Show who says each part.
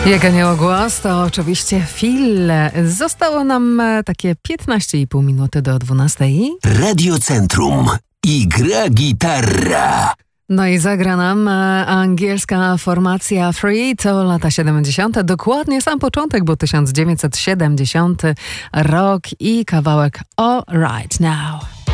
Speaker 1: Jak anioł głos, to oczywiście Phil. Zostało nam takie 15,5 minuty do 12.
Speaker 2: Radio Centrum i gra gitarra.
Speaker 1: No i zagra nam angielska formacja Free, to lata 70. Dokładnie sam początek, bo 1970 rok i kawałek All Right Now.